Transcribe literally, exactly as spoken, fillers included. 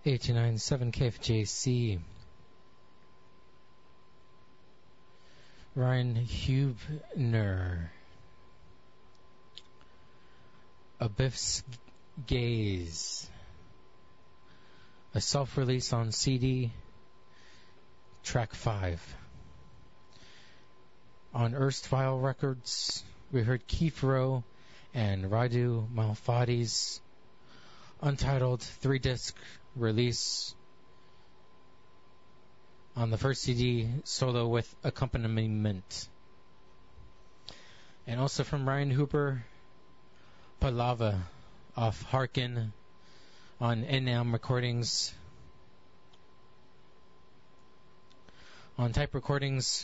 eighty-nine point seven K F J C. Ryan Hubner. Abyss Gaze. A self-release on C D. Track five. On Erstwhile Records, we heard Keith Rowe and Radu Malfati's untitled three-disc release on the first C D, Solo with Accompaniment. And also from Ryan Hooper, Palava off Harkin on N M Recordings. On Type Recordings,